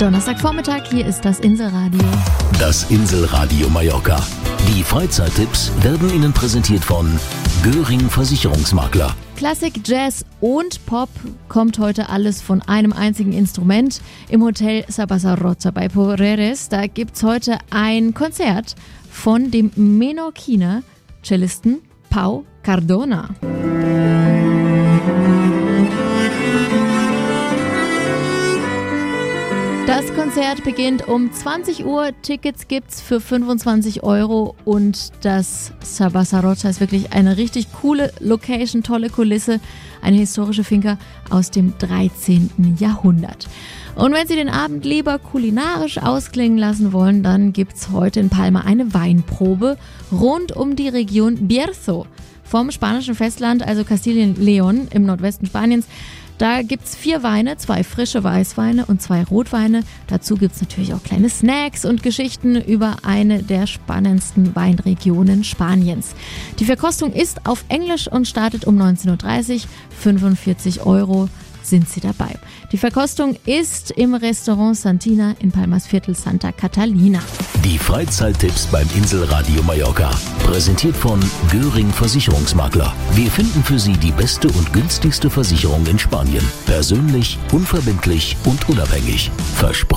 Donnerstagvormittag, hier ist das Inselradio. Das Inselradio Mallorca. Die Freizeittipps werden Ihnen präsentiert von Göring Versicherungsmakler. Klassik, Jazz und Pop kommt heute alles von einem einzigen Instrument im Hotel Sabasarrota bei Porreres. Da gibt's heute ein Konzert von dem Menorquiner Cellisten Pau Cardona. Das Konzert beginnt um 20 Uhr. Tickets gibt's für 25 € und das Sabasarrota ist wirklich eine richtig coole Location, tolle Kulisse, eine historische Finca aus dem 13. Jahrhundert. Und wenn Sie den Abend lieber kulinarisch ausklingen lassen wollen, dann gibt's heute in Palma eine Weinprobe rund um die Region Bierzo vom spanischen Festland, also Kastilien-León im Nordwesten Spaniens. Da gibt's 4 Weine, 2 frische Weißweine und 2 Rotweine. Dazu gibt's natürlich auch kleine Snacks und Geschichten über eine der spannendsten Weinregionen Spaniens. Die Verkostung ist auf Englisch und startet um 19.30 Uhr. 45 € sind Sie dabei. Die Verkostung ist im Restaurant Santina in Palmas Viertel Santa Catalina. Die Freizeittipps beim Inselradio Mallorca. Präsentiert von Göring Versicherungsmakler. Wir finden für Sie die beste und günstigste Versicherung in Spanien. Persönlich, unverbindlich und unabhängig. Versprochen.